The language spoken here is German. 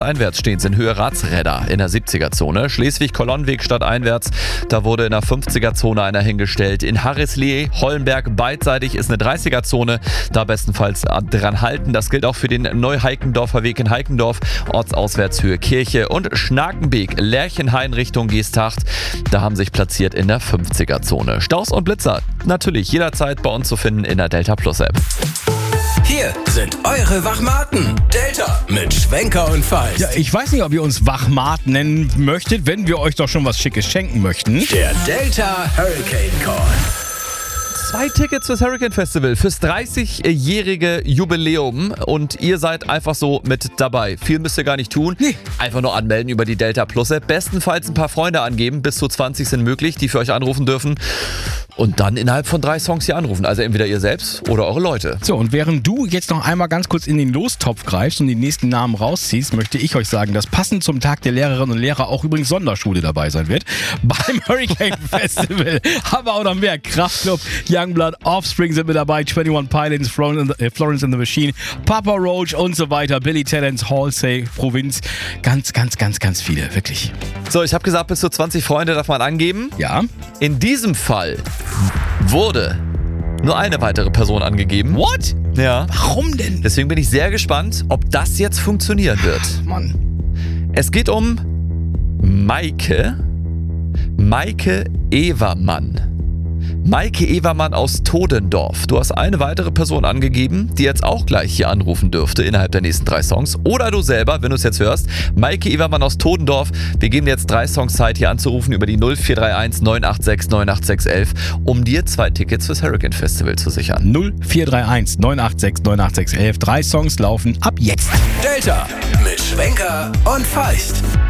Einwärts stehen sie in Höhe Ratsräder in der 70er-Zone. Schleswig-Kolonnenweg stadteinwärts, da wurde in der 50er-Zone einer hingestellt. In Harrislee, Hollenberg beidseitig ist eine 30er-Zone, da bestenfalls dran halten. Das gilt auch für den Neu-Heikendorfer Weg in Heikendorf, ortsauswärts Höhe Kirche. Und Schnakenbeek, Lerchenhain Richtung Geesthacht, da haben sich platziert in der 50er-Zone. Staus und Blitzer, natürlich jederzeit bei uns zu finden in der Delta Plus App. Hier sind eure Wachmaten. Delta mit Schwenker und Falk. Ja, ich weiß nicht, ob ihr uns Wachmat nennen möchtet, wenn wir euch doch schon was Schickes schenken möchten. Der Delta Hurricane Call. 2 Tickets fürs Hurricane Festival, fürs 30-jährige Jubiläum und ihr seid einfach so mit dabei. Viel müsst ihr gar nicht tun. Nee. Einfach nur anmelden über die Delta Plus App. Bestenfalls ein paar Freunde angeben, bis zu 20 sind möglich, die für euch anrufen dürfen. Und dann innerhalb von 3 Songs hier anrufen. Also entweder ihr selbst oder eure Leute. So, und während du jetzt noch einmal ganz kurz in den Lostopf greifst und die nächsten Namen rausziehst, möchte ich euch sagen, dass passend zum Tag der Lehrerinnen und Lehrer auch übrigens Sonderschule dabei sein wird. Beim Hurricane Festival haben wir auch noch mehr. Kraftklub, Youngblood, Offspring sind mit dabei, 21 Pilots, Florence and the Machine, Papa Roach und so weiter, Billy Talents, Halsey, Provinz. Ganz viele, wirklich. So, ich habe gesagt, bis zu 20 Freunde darf man angeben. Ja. In diesem Fall wurde nur eine weitere Person angegeben. What? Ja. Warum denn? Deswegen bin ich sehr gespannt, ob das jetzt funktionieren wird. Mann. Es geht um Maike Evermann. Maike Evermann aus Todendorf. Du hast eine weitere Person angegeben, die jetzt auch gleich hier anrufen dürfte innerhalb der nächsten 3 Songs. Oder du selber, wenn du es jetzt hörst. Maike Evermann aus Todendorf. Wir geben dir jetzt 3 Songs Zeit, hier anzurufen über die 0431 986 98611, um dir 2 Tickets fürs Hurricane Festival zu sichern. 0431 986 98611. 3 Songs laufen ab jetzt. Delta mit Schwenker und Feist.